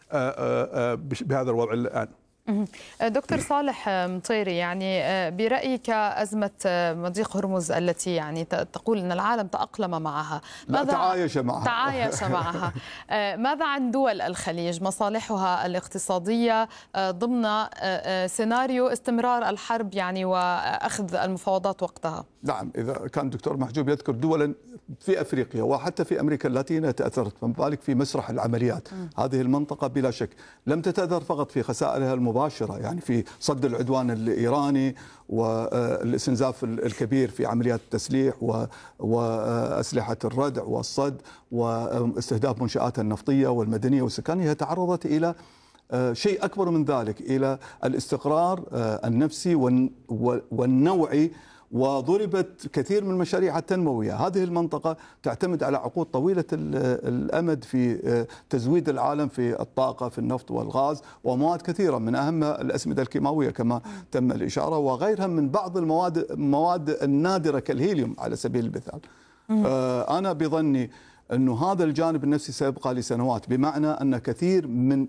بهذا الوضع الآن. دكتور صالح مطيري، يعني برأيك أزمة مضيق هرمز التي يعني تقول أن العالم تأقلم معها، ماذا تعايش معها ماذا عن دول الخليج مصالحها الاقتصادية ضمن سيناريو استمرار الحرب يعني وأخذ المفاوضات وقتها؟ نعم، إذا كان دكتور محجوب يذكر دولا في أفريقيا وحتى في أمريكا اللاتينية تأثرت، فما بالك في مسرح العمليات. هذه المنطقة بلا شك لم تتأثر فقط في خسائرها المباشرة، يعني في صد العدوان الإيراني والاستنزاف الكبير في عمليات التسليح وأسلحة الردع والصد واستهداف منشآتها النفطية والمدنية والسكنية، تعرضت إلى شيء أكبر من ذلك، إلى الاستقرار النفسي والنوعي، وضربت كثير من المشاريع التنموية. هذه المنطقة تعتمد على عقود طويلة الأمد في تزويد العالم في الطاقة، في النفط والغاز ومواد كثيرة، من أهمها الأسمدة الكيماوية كما تم الإشارة، وغيرها من بعض المواد النادرة كالهيليوم على سبيل المثال. أنا بظني أنه هذا الجانب النفسي سيبقى لسنوات، بمعنى أن كثير من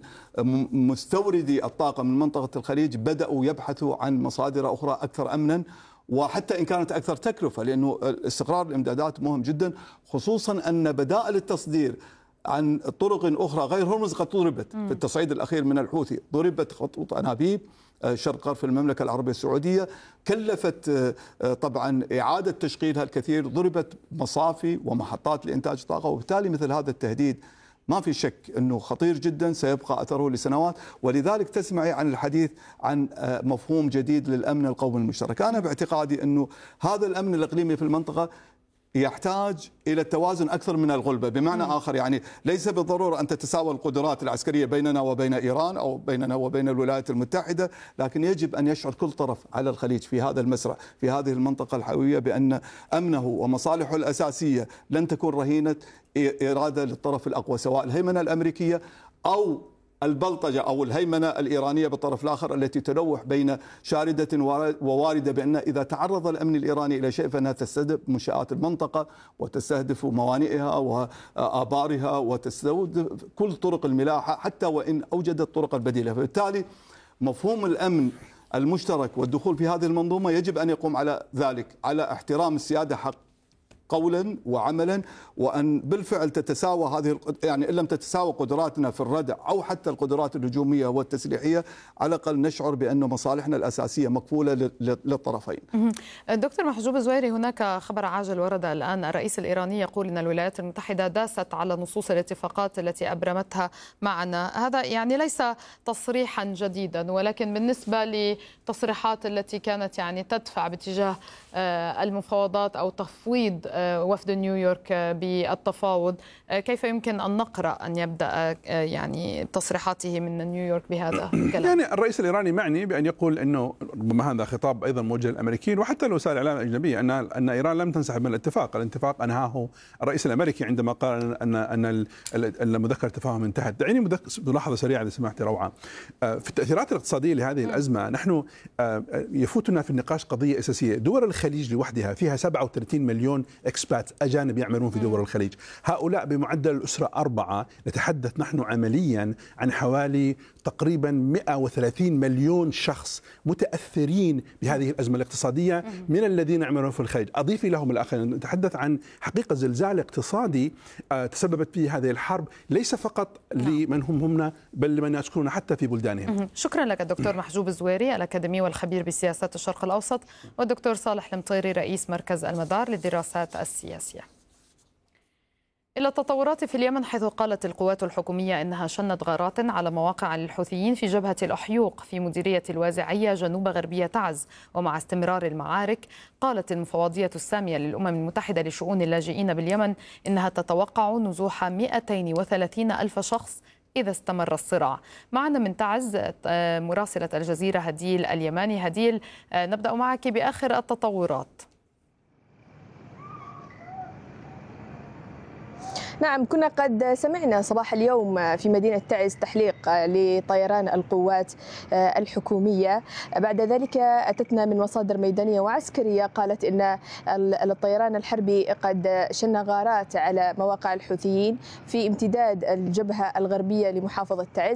مستوردي الطاقة من منطقة الخليج بدأوا يبحثوا عن مصادر أخرى أكثر أمنا، وحتى إن كانت أكثر تكلفة، لأنه استقرار الإمدادات مهم جدا، خصوصا أن بدائل التصدير عن طرق أخرى غير هرمز قد ضربت في التصعيد الأخير من الحوثي. ضربت خطوط أنابيب شرق غرب المملكة العربية السعودية، كلفت طبعا إعادة تشغيلها الكثير، ضربت مصافي ومحطات لإنتاج طاقة، وبالتالي مثل هذا التهديد ما في شك أنه خطير جدا، سيبقى أثره لسنوات. ولذلك تسمعي عن الحديث عن مفهوم جديد للأمن القومي المشترك. أنا باعتقادي أنه هذا الأمن الإقليمي في المنطقة يحتاج إلى التوازن أكثر من الغلبة، بمعنى آخر يعني ليس بالضرورة أن تتساوى القدرات العسكرية بيننا وبين إيران أو بيننا وبين الولايات المتحدة، لكن يجب أن يشعر كل طرف على الخليج في هذا المسرح، في هذه المنطقة الحيوية، بأن أمنه ومصالحه الأساسية لن تكون رهينة إرادة للطرف الأقوى، سواء الهيمنة الأمريكية أو البلطجة أو الهيمنة الإيرانية بالطرف الآخر، التي تلوح بين شاردة وواردة، بأن إذا تعرض الأمن الإيراني إلى شيء فإنها تستهدف منشآت المنطقة وتستهدف موانئها وآبارها وتستهدف كل طرق الملاحة حتى وإن أوجدت طرق البديلة. فبالتالي مفهوم الأمن المشترك والدخول في هذه المنظومة يجب أن يقوم على ذلك، على احترام السيادة حق قولا وعملا، وأن بالفعل تتساوى هذه، يعني إن لم تتساوى قدراتنا في الردع أو حتى القدرات الهجومية والتسليحية، على الأقل نشعر بأن مصالحنا الأساسية مكفولة للطرفين. دكتور محجوب الزويري، هناك خبر عاجل ورد الآن، الرئيس الإيراني يقول أن الولايات المتحدة داست على نصوص الاتفاقات التي أبرمتها معنا. هذا يعني ليس تصريحا جديدا، ولكن بالنسبة للتصريحات التي كانت يعني تدفع باتجاه المفاوضات أو تفويض وفد نيويورك بالتفاوض، كيف يمكن أن نقرأ أن يبدأ يعني تصريحاته من نيويورك بهذا الكلام؟ يعني الرئيس الإيراني معني بأن يقول أنه، ربما هذا خطاب أيضا موجه للأمريكيين وحتى لوسائل الإعلام الأجنبية، أن إيران لم تنسحب من الاتفاق أنهاه الرئيس الأمريكي عندما قال أن المذكرة التفاهم انتهت. دعيني ملاحظة سريعة إذا سمحت روعة. في التأثيرات الاقتصادية لهذه الأزمة، نحن يفوتنا في النقاش قضية أساسية. دول الخليج لوحدها فيها 37 مليون اكسبات أجانب يعملون في دول الخليج، هؤلاء بمعدل الأسرة 4. نتحدث نحن عمليا عن حوالي تقريبا 130 مليون شخص متأثرين بهذه الأزمة الاقتصادية من الذين يعملون في الخليج. أضيف لهم الآخرين. نتحدث عن حقيقة زلزال اقتصادي تسببت فيه هذه الحرب، ليس فقط لمن هم هنا بل لمن يسكنون حتى في بلدانهم. شكرا لك الدكتور محجوب الزويري، الأكاديمي والخبير بسياسات الشرق الأوسط، والدكتور صالح المطيري رئيس مركز المدار للدراسات السياسية. إلى التطورات في اليمن، حيث قالت القوات الحكومية إنها شنت غارات على مواقع للحوثيين في جبهة الأحيوق في مديرية الوازعية جنوب غربية تعز. ومع استمرار المعارك، قالت المفوضية السامية للأمم المتحدة لشؤون اللاجئين باليمن إنها تتوقع نزوح 230 ألف شخص إذا استمر الصراع. معنا من تعز مراسلة الجزيرة هديل اليماني. هديل، نبدأ معك بآخر التطورات. نعم، كنا قد سمعنا صباح اليوم في مدينة تعز تحليق لطيران القوات الحكومية. بعد ذلك أتتنا من مصادر ميدانية وعسكرية قالت إن الطيران الحربي قد شن غارات على مواقع الحوثيين في امتداد الجبهة الغربية لمحافظة تعز.